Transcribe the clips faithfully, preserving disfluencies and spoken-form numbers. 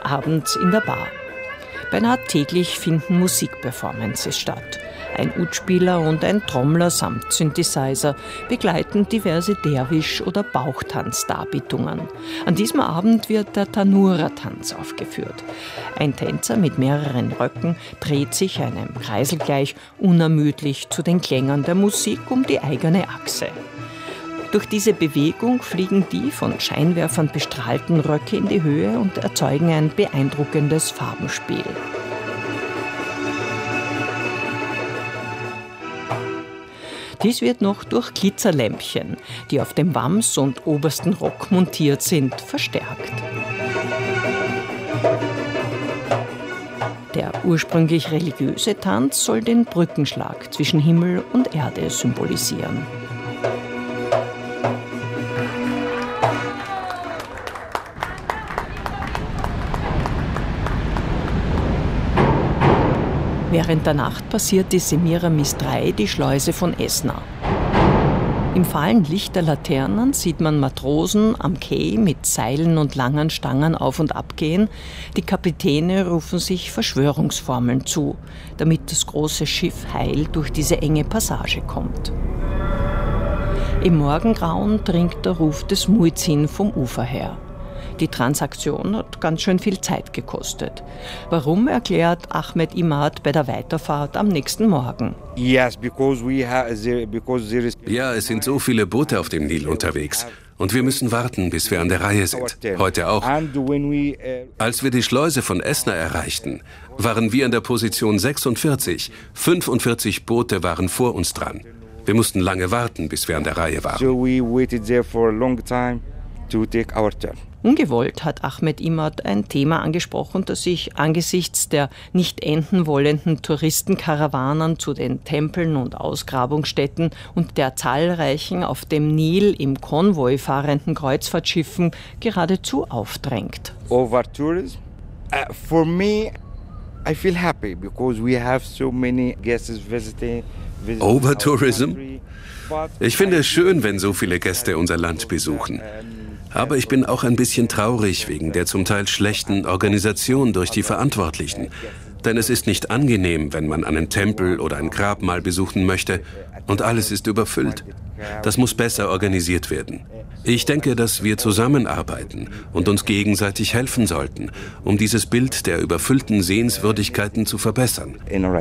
abends in der Bar. Beinahe täglich finden Musikperformances statt. Ein Udspieler und ein Trommler samt Synthesizer begleiten diverse Derwisch- oder Bauchtanzdarbietungen. An diesem Abend wird der Tanura-Tanz aufgeführt. Ein Tänzer mit mehreren Röcken dreht sich einem Kreisel gleich unermüdlich zu den Klängen der Musik um die eigene Achse. Durch diese Bewegung fliegen die von Scheinwerfern bestrahlten Röcke in die Höhe und erzeugen ein beeindruckendes Farbenspiel. Dies wird noch durch Glitzerlämpchen, die auf dem Wams und obersten Rock montiert sind, verstärkt. Der ursprünglich religiöse Tanz soll den Brückenschlag zwischen Himmel und Erde symbolisieren. Während der Nacht passiert die Semiramis drei die Schleuse von Esna. Im fahlen Licht der Laternen sieht man Matrosen am Quai mit Seilen und langen Stangen auf und ab gehen. Die Kapitäne rufen sich Verschwörungsformeln zu, damit das große Schiff heil durch diese enge Passage kommt. Im Morgengrauen dringt der Ruf des Muezzin vom Ufer her. Die Transaktion hat ganz schön viel Zeit gekostet. Warum, erklärt Ahmed Imad bei der Weiterfahrt am nächsten Morgen. Ja, es sind so viele Boote auf dem Nil unterwegs. Und wir müssen warten, bis wir an der Reihe sind. Heute auch. Als wir die Schleuse von Esna erreichten, waren wir an der Position sechsundvierzig. fünfundvierzig Boote waren vor uns dran. Wir mussten lange warten, bis wir an der Reihe waren. Ungewollt hat Ahmed Imad ein Thema angesprochen, das sich angesichts der nicht enden wollenden Touristenkarawanen zu den Tempeln und Ausgrabungsstätten und der zahlreichen auf dem Nil im Konvoi fahrenden Kreuzfahrtschiffen geradezu aufdrängt. Overtourism? Uh, for me, I feel happy because we have so many guests visiting. Overtourism? Ich finde es schön, wenn so viele Gäste unser Land besuchen. Aber ich bin auch ein bisschen traurig wegen der zum Teil schlechten Organisation durch die Verantwortlichen. Denn es ist nicht angenehm, wenn man einen Tempel oder ein Grabmal besuchen möchte und alles ist überfüllt. Das muss besser organisiert werden. Ich denke, dass wir zusammenarbeiten und uns gegenseitig helfen sollten, um dieses Bild der überfüllten Sehenswürdigkeiten zu verbessern.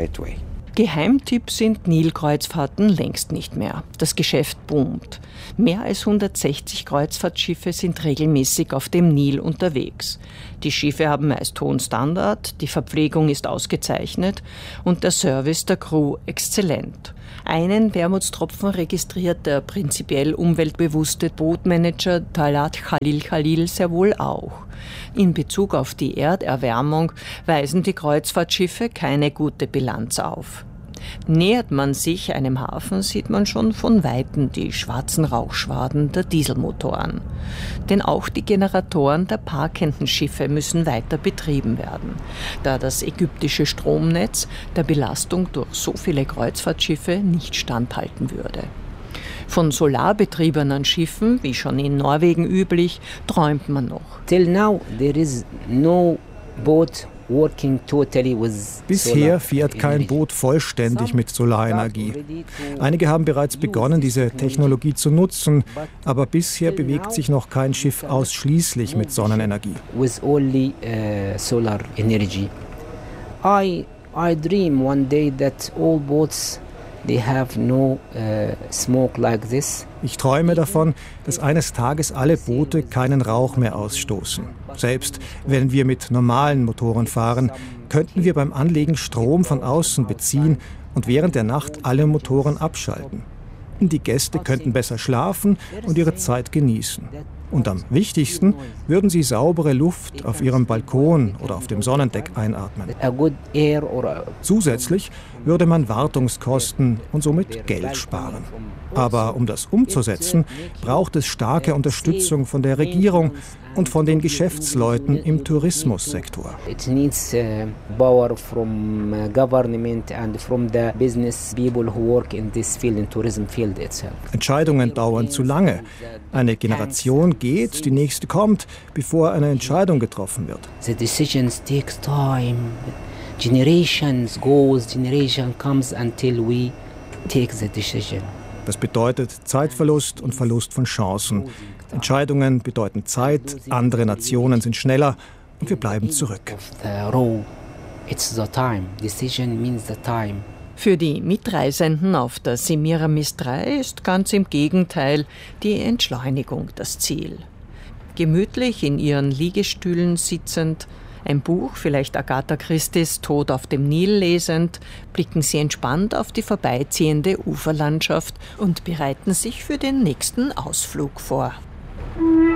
Geheimtipp sind Nilkreuzfahrten längst nicht mehr. Das Geschäft boomt. Mehr als hundertsechzig Kreuzfahrtschiffe sind regelmäßig auf dem Nil unterwegs. Die Schiffe haben meist hohen Standard, die Verpflegung ist ausgezeichnet und der Service der Crew exzellent. Einen Wermutstropfen registriert der prinzipiell umweltbewusste Bootmanager Talat Khalil Khalil sehr wohl auch. In Bezug auf die Erderwärmung weisen die Kreuzfahrtschiffe keine gute Bilanz auf. Nähert man sich einem Hafen, sieht man schon von Weitem die schwarzen Rauchschwaden der Dieselmotoren. Denn auch die Generatoren der parkenden Schiffe müssen weiter betrieben werden, da das ägyptische Stromnetz der Belastung durch so viele Kreuzfahrtschiffe nicht standhalten würde. Von solarbetriebenen Schiffen, wie schon in Norwegen üblich, träumt man noch. Till now there is no boat working totally with Bisher fährt kein Boot vollständig mit Solarenergie. Einige haben bereits begonnen, diese Technologie zu nutzen, aber bisher bewegt sich noch kein Schiff ausschließlich mit Sonnenenergie. With only uh, solar energy. I I dream one day that all boats they have no uh, smoke like this. Ich träume davon, dass eines Tages alle Boote keinen Rauch mehr ausstoßen. Selbst wenn wir mit normalen Motoren fahren, könnten wir beim Anlegen Strom von außen beziehen und während der Nacht alle Motoren abschalten. Die Gäste könnten besser schlafen und ihre Zeit genießen. Und am wichtigsten würden sie saubere Luft auf ihrem Balkon oder auf dem Sonnendeck einatmen. Zusätzlich würde man Wartungskosten und somit Geld sparen. Aber um das umzusetzen, braucht es starke Unterstützung von der Regierung und von den Geschäftsleuten im Tourismussektor. It needs uh, power from uh, government and from the business people who work in this field, in tourism field itself. Entscheidungen dauern zu lange. Eine Generation vergeht, die nächste kommt, bevor eine Entscheidung getroffen wird. The decisions takes time. Generations goes, generation comes until we take the decision. Das bedeutet Zeitverlust und Verlust von Chancen. Entscheidungen bedeuten Zeit, andere Nationen sind schneller und wir bleiben zurück. It's the time. Decision means the time. Für die Mitreisenden auf der Semiramis drei ist ganz im Gegenteil die Entschleunigung das Ziel. Gemütlich in ihren Liegestühlen sitzend, ein Buch, vielleicht Agatha Christies Tod auf dem Nil lesend, blicken sie entspannt auf die vorbeiziehende Uferlandschaft und bereiten sich für den nächsten Ausflug vor.